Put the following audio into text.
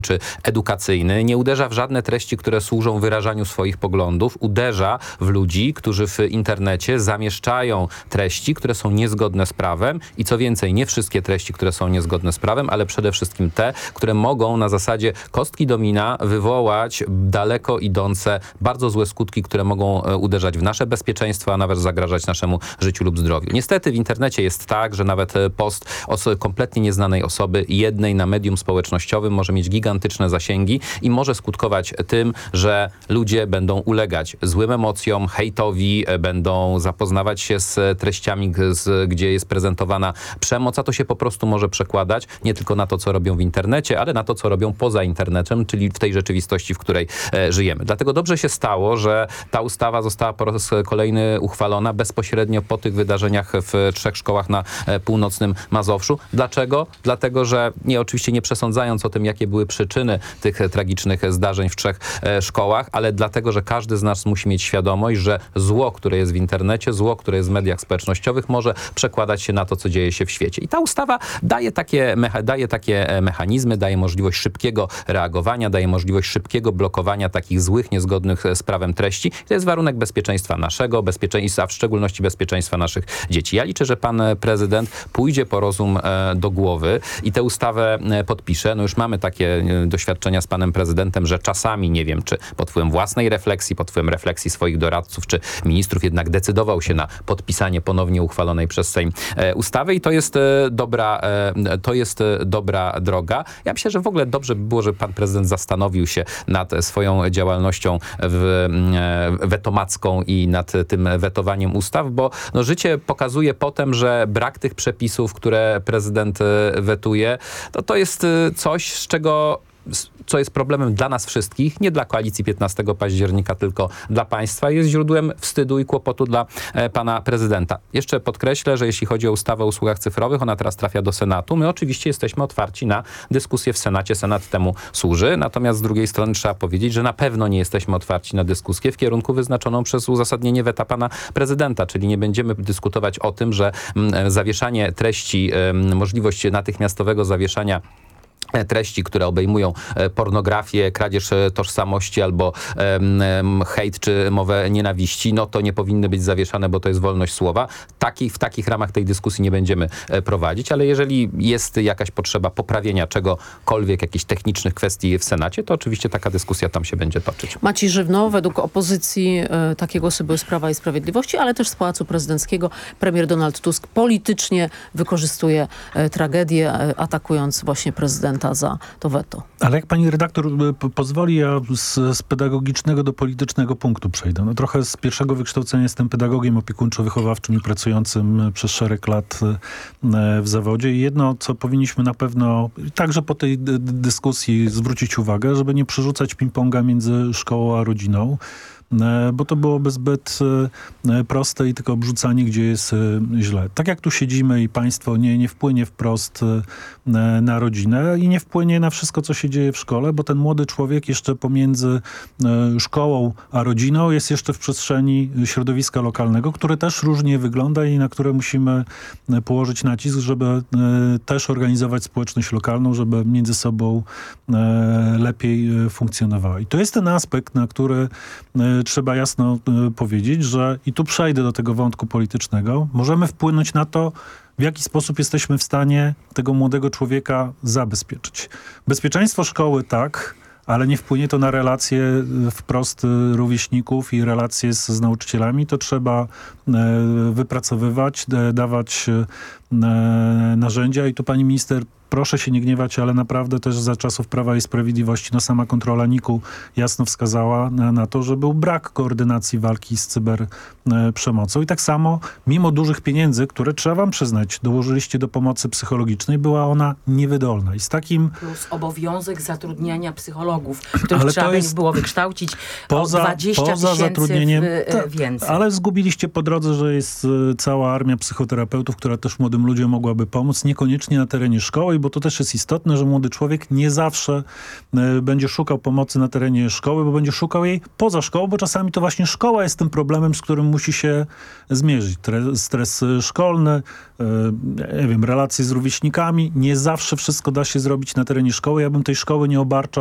czy edukacyjny, nie uderza w żadne treści, które służą wyrażaniu swoich poglądów, uderza w ludzi, którzy w internecie zamieszczają treści, które są niezgodne z prawem i co więcej, nie wszystkie treści, które są niezgodne z prawem, ale przede wszystkim te, które mogą na zasadzie kostki domina wywołać daleko idące, bardzo złe skutki, które mogą uderzać w nasze bezpieczeństwo, a nawet zagrażać naszemu życiu lub zdrowiu. Niestety w internecie jest tak, że nawet post kompletnie nieznanej osoby, jednej na medium społecznościowym może mieć gigantyczne zasięgi i może skutkować tym, że ludzie będą ulegać złym emocjom, hejtowi, będą zapoznawać się z treściami, gdzie jest prezentowana przemoc, a to się po prostu może przekładać nie tylko na to, co robią w internecie, ale na to, co robią poza internetem, czyli w tej rzeczywistości, w której żyjemy. Dlatego dobrze się stało, że ta ustawa została po raz kolejny uchwalona bezpośrednio po tych wydarzeniach w 3 szkołach na północnym Mazowszu. Dlaczego? Dlatego, że oczywiście nie przesądzając o tym, jakie były przyczyny tych tragicznych zdarzeń w 3 szkołach, ale dlatego, że każdy z nas musi mieć świadomość, że zło, które jest w internecie, zło, które jest w mediach społecznościowych, może przekładać się na to, co dzieje się w świecie. I ta ustawa daje takie mechanizmy, daje możliwość szybkiego reagowania, daje możliwość szybkiego blokowania takich złych, niezgodnych z prawem treści. To jest warunek bezpieczeństwa naszego, bezpieczeństwa, w szczególności bezpieczeństwa naszych dzieci. Ja liczę, że pan prezydent pójdzie po rozum do głowy i tę ustawę podpisze. No już mamy takie doświadczenia z panem prezydentem, że czasami, nie wiem, czy pod wpływem własnej refleksji, pod wpływem refleksji swoich doradców, czy ministrów jednak decydował się na podpisanie ponownie uchwalonej przez Sejm ustawy i to jest dobra droga. Ja myślę, że w ogóle dobrze by było, żeby pan prezydent zastanowił się nad swoją działalnością wetomacką i nad tym wetowaniem ustaw, bo życie pokazuje potem, że brak tych przepisów, które prezydent wetuje, to jest coś, co jest problemem dla nas wszystkich, nie dla koalicji 15 października, tylko dla państwa, jest źródłem wstydu i kłopotu dla pana prezydenta. Jeszcze podkreślę, że jeśli chodzi o ustawę o usługach cyfrowych, ona teraz trafia do Senatu. My oczywiście jesteśmy otwarci na dyskusję w Senacie. Senat temu służy. Natomiast z drugiej strony trzeba powiedzieć, że na pewno nie jesteśmy otwarci na dyskusję w kierunku wyznaczoną przez uzasadnienie weta pana prezydenta, czyli nie będziemy dyskutować o tym, że zawieszanie treści, możliwość natychmiastowego zawieszania treści, które obejmują pornografię, kradzież tożsamości albo hejt czy mowę nienawiści, to nie powinny być zawieszane, bo to jest wolność słowa. W takich ramach tej dyskusji nie będziemy prowadzić, ale jeżeli jest jakaś potrzeba poprawienia czegokolwiek, jakichś technicznych kwestii w Senacie, to oczywiście taka dyskusja tam się będzie toczyć. Maciej Żywno, według opozycji takiego osoby z Prawa i Sprawiedliwości, ale też z Pałacu Prezydenckiego, premier Donald Tusk politycznie wykorzystuje tragedię, atakując właśnie prezydenta za to weto. Ale jak pani redaktor pozwoli, ja z pedagogicznego do politycznego punktu przejdę. Trochę z pierwszego wykształcenia jestem pedagogiem opiekuńczo-wychowawczym i pracującym przez szereg lat w zawodzie. I jedno, co powinniśmy na pewno także po tej dyskusji zwrócić uwagę, żeby nie przerzucać ping-ponga między szkołą a rodziną, bo to byłoby zbyt proste i tylko obrzucanie, gdzie jest źle. Tak jak tu siedzimy i państwo nie wpłynie wprost na rodzinę i nie wpłynie na wszystko, co się dzieje w szkole, bo ten młody człowiek jeszcze pomiędzy szkołą a rodziną jest jeszcze w przestrzeni środowiska lokalnego, które też różnie wygląda i na które musimy położyć nacisk, żeby też organizować społeczność lokalną, żeby między sobą lepiej funkcjonowała. I to jest ten aspekt, na który trzeba jasno powiedzieć, że i tu przejdę do tego wątku politycznego, możemy wpłynąć na to, w jaki sposób jesteśmy w stanie tego młodego człowieka zabezpieczyć. Bezpieczeństwo szkoły tak, ale nie wpłynie to na relacje wprost rówieśników i relacje z nauczycielami. To trzeba wypracowywać, dawać narzędzia i tu pani minister, proszę się nie gniewać, ale naprawdę też za czasów Prawa i Sprawiedliwości sama kontrola NIK-u jasno wskazała na to, że był brak koordynacji walki z cyberprzemocą. I tak samo, mimo dużych pieniędzy, które trzeba wam przyznać, dołożyliście do pomocy psychologicznej, była ona niewydolna. I z takim... Plus obowiązek zatrudniania psychologów, których trzeba było wykształcić o 20 zatrudnieniem więcej. Ale zgubiliście po drodze, że jest cała armia psychoterapeutów, która też młodym ludziom mogłaby pomóc, niekoniecznie na terenie szkoły. bo to też jest istotne, że młody człowiek nie zawsze będzie szukał pomocy na terenie szkoły, bo będzie szukał jej poza szkołą, bo czasami to właśnie szkoła jest tym problemem, z którym musi się zmierzyć. Stres szkolny, nie wiem, relacje z rówieśnikami. Nie zawsze wszystko da się zrobić na terenie szkoły. Ja bym tej szkoły nie obarczał